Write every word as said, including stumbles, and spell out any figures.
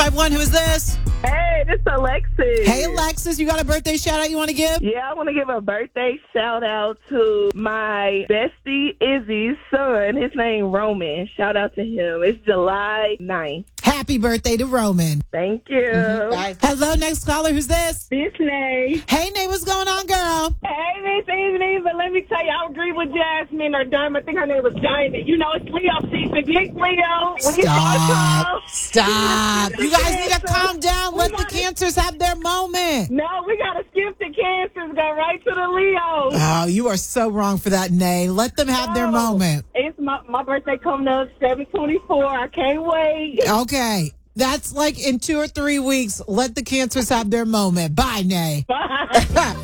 five one. Who is this? Hey, this is Alexis. Hey, Alexis. You got a birthday shout out you want to give? Yeah, I want to give a birthday shout out to my bestie Izzy's son. His name Roman. Shout out to him. It's July ninth. Happy birthday to Roman. Thank you. Mm-hmm. Bye. Hello, next caller. Who's this? It's Nay. Hey, Nay. What's going on, girl? Hey, Miss Evening, but let me tell you, I agree with Jasmine or Diamond. I think her name was Diamond. You know, it's Leo season. Big Leo. When you Stop. Stop. You guys need to Cancer. calm down. We Let the gotta- cancers have their moment. No, we got to skip the cancers. Go right to the Leos. Oh, you are so wrong for that, Nay. Let them have their No. moment. It's my, my birthday coming up, seven twenty-four. I can't wait. Okay. That's like in two or three weeks. Let the cancers have their moment. Bye, Nay. Bye.